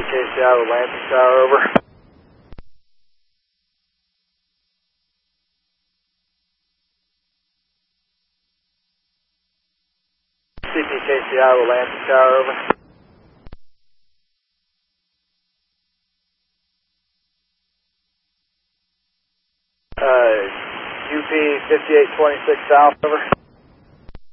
CPK Seattle, Lansing Tower, over. CPK Seattle, Lansing Tower, over. UP 5826 South, over.